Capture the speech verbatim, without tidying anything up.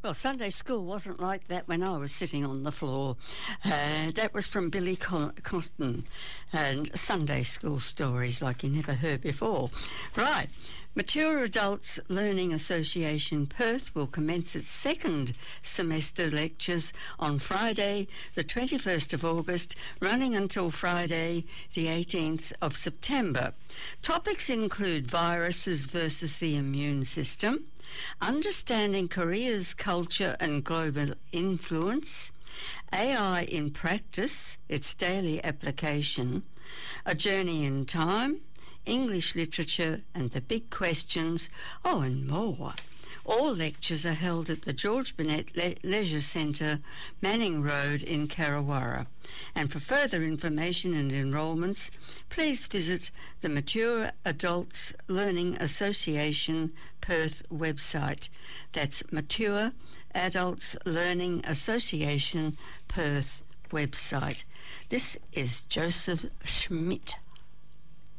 Well, Sunday school wasn't like that when I was sitting on the floor. Uh, that was from Billy Con- Coston and Sunday school stories like you never heard before. Right. Mature Adults Learning Association Perth will commence its second semester lectures on Friday, the twenty-first of August, running until Friday, the eighteenth of September. Topics include viruses versus the immune system, understanding Korea's culture and global influence, A I in practice, its daily application, a journey in time, English literature and the big questions, oh, and more. All lectures are held at the George Burnett Le- Leisure Centre, Manning Road in Carrawara. And for further information and enrolments, please visit the Mature Adults Learning Association Perth website. That's Mature Adults Learning Association Perth website. This is Joseph Schmidt.